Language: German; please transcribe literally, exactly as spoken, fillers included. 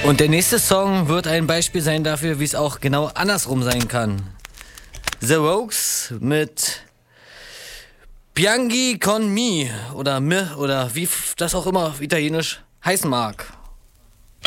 Und der nächste Song wird ein Beispiel sein dafür, wie es auch genau andersrum sein kann. The Rogues mit Pianghi con me oder me oder wie das auch immer auf Italienisch heißen mag.